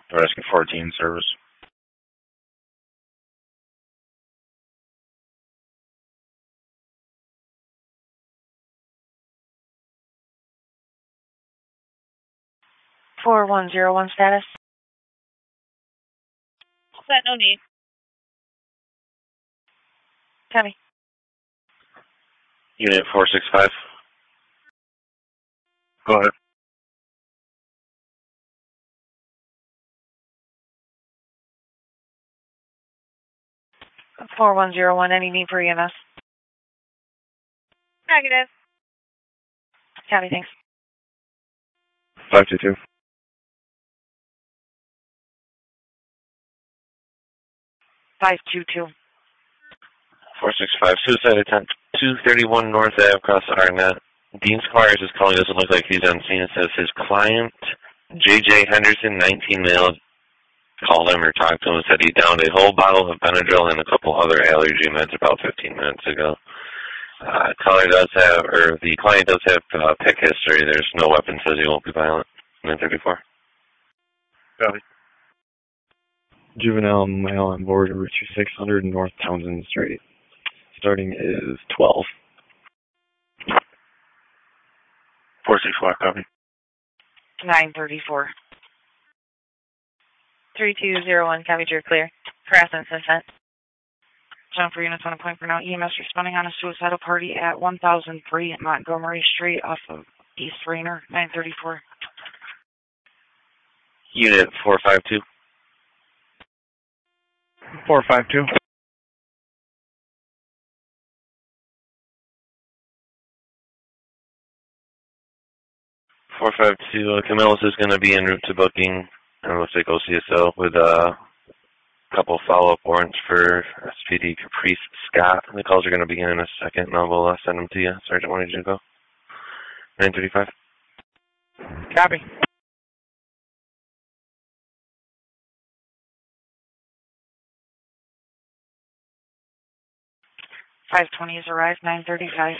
Rescue 14 service. Four 101 status. Set, no need. Copy. Unit 465. Go ahead. 4101, any need for EMS? Negative. Copy, thanks. 522. 522. 465. Suicide attempt 231 North Ave across Arnett. Dean Squires is calling. Doesn't look like he's on scene. It says his client, J.J. Henderson, 19 male, called him or talked to him and said he downed a whole bottle of Benadryl and a couple other allergy meds about 15 minutes ago. The client does have PIC history. There's no weapon, says he won't be violent. 934. Copy. Juvenile male on board Route 2600 North Townsend Street. Starting is 12. 464, copy. 934. 3201, copy, you're clear. Harassment consent. John for units on a point for now. EMS responding on a suicidal party at 1003 Montgomery Street off of East Rainer. 934. Unit 452. 452. Camillus is going to be en route to booking, and looks like OCSO with a couple follow-up warrants for SPD Caprice Scott. The calls are going to begin in a second, and I will send them to you. Sergeant, wanted you to go. 935. Copy. .520 has arrived. 935.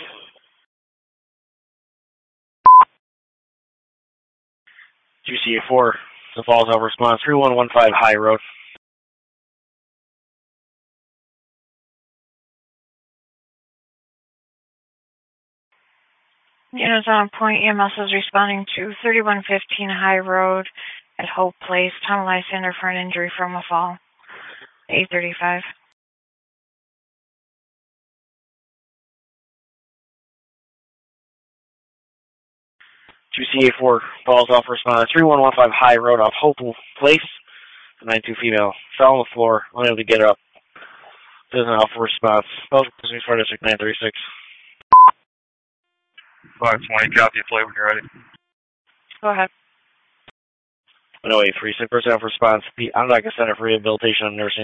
GCA4, the Falls Out response, 3115 High Road. Units on point. EMS is responding to 3115 High Road at Hope Place. Tom Lysander for an injury from a fall. 835. GCA4, Falls Off response, 3115 High Road off Hope Place. 92 female, fell on the floor, unable to get up. There's an alpha response. Both District 936. 520, copy a play when you're ready. Go ahead. 108, sick person alpha response. The Onondaga Center for Rehabilitation and Nursing.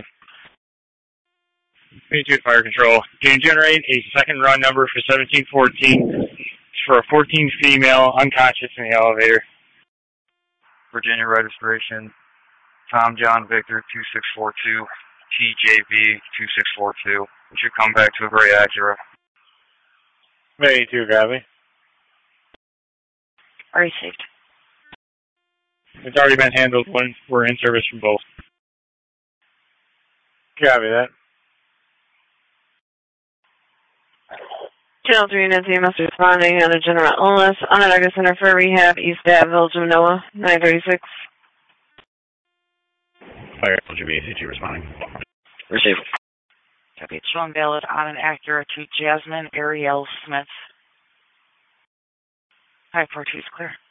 22 Fire Control. Can you generate a second run number for 1714 for a 14 female unconscious in the elevator? Virginia registration. Tom John Victor 2642 TJV 2642. It should come back to a very accurate. 82, copy. Received. It's already been handled when we're in service from both. Copy that. Channel 3 units, EMS responding on a general illness. Onondaga Center for Rehab, East Ave, Village of Noah. 936. Fire LGBACG responding. Received. Copy. Shown valid on an Acura to Jasmine Ariel Smith. 542 is clear.